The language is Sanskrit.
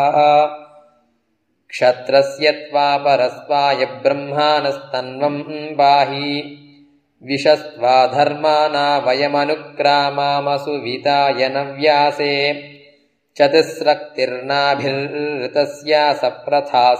क्षत्रस्य त्वापरस्त्वाय ब्रह्मानस्तन्वं पाहि विशस्त्वा धर्माना वयमनुक्रामामसुविताय नव्यासे चतुस्रक्तिर्नाभिर्तस्या सप्रथा